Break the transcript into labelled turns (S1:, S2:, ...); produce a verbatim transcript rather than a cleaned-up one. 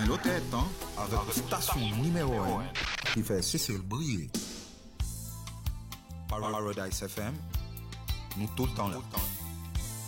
S1: l'autre temps avec station numéro un qui fait Cécile briller. Paradise F M, nous tout le temps là.